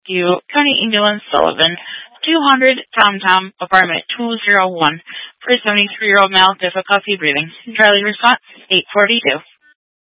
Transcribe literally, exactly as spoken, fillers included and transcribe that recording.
you, County England, Sullivan, two hundred Tom Tom, apartment two oh one, for seventy-three-year-old male, difficulty breathing. Charlie response, eight forty-two.